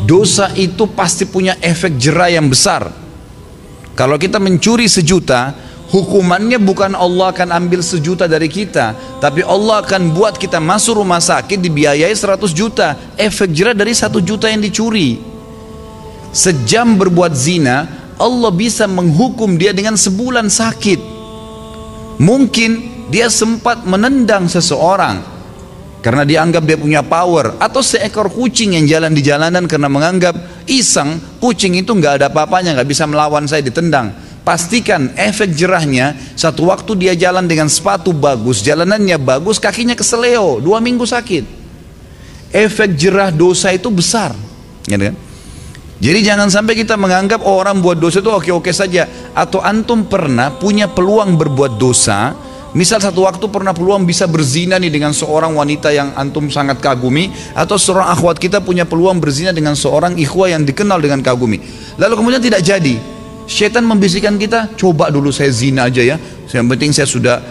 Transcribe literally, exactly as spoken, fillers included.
dosa itu pasti punya efek jera yang besar. Kalau kita mencuri sejuta, hukumannya bukan Allah akan ambil sejuta dari kita, tapi Allah akan buat kita masuk rumah sakit dibiayai seratus juta. Efek jera dari satu juta yang dicuri. Sejam berbuat zina, Allah bisa menghukum dia dengan sebulan sakit. Mungkin dia sempat menendang seseorang karena dia anggap dia punya power, atau seekor kucing yang jalan di jalanan karena menganggap iseng, kucing itu nggak ada apa-apanya, nggak bisa melawan saya, ditendang. Pastikan efek jerahnya, satu waktu dia jalan dengan sepatu bagus, jalanannya bagus, kakinya keseleo, dua minggu sakit. Efek jerah dosa itu besar, gitu kan? Jadi jangan sampai kita menganggap oh, orang buat dosa itu oke-oke saja. Atau antum pernah punya peluang berbuat dosa, misal satu waktu pernah peluang bisa berzina nih dengan seorang wanita yang antum sangat kagumi, atau seorang akhwat kita punya peluang berzina dengan seorang ikhwah yang dikenal dengan kagumi, lalu kemudian tidak jadi. Syaitan membisikkan kita, coba dulu saya zina aja ya, yang penting saya sudah